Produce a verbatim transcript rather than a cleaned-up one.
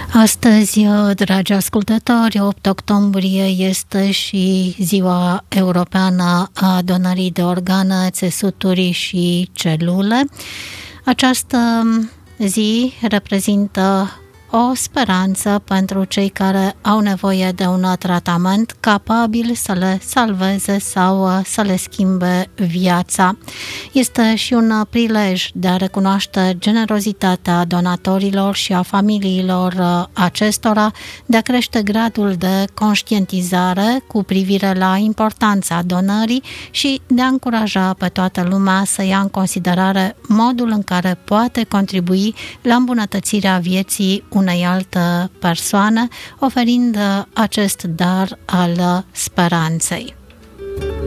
Astăzi, dragi ascultători, opt octombrie este și Ziua Europeană a Donării de Organe, Țesuturi și Celule. Această zi reprezintă o speranță pentru cei care au nevoie de un tratament capabil să le salveze sau să le schimbe viața. Este și un prilej de a recunoaște generozitatea donatorilor și a familiilor acestora, de a crește gradul de conștientizare cu privire la importanța donării și de a încuraja pe toată lumea să ia în considerare modul în care poate contribui la îmbunătățirea vieții unei alte persoane, oferind acest dar al speranței.